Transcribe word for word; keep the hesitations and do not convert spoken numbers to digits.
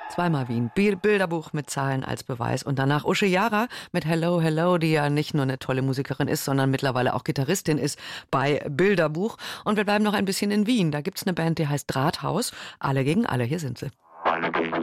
Zweimal Wien. Bilderbuch mit Zahlen als Beweis. Und danach Usche Jara mit Hello, Hello, die ja nicht nur eine tolle Musikerin ist, sondern mittlerweile auch Gitarristin ist bei Bilderbuch. Und wir bleiben noch ein bisschen in Wien. Da gibt's eine Band, die heißt Drahthaus. Alle gegen alle. Hier sind sie. Alle gegen